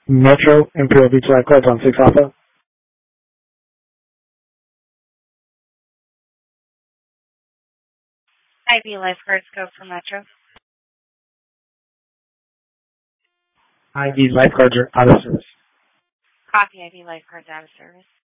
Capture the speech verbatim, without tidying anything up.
Metro Imperial Beach Lifeguards on six Alpha. I V Lifeguards go for Metro. I V Lifeguards are out of service. Copy, I V Lifeguards out of service.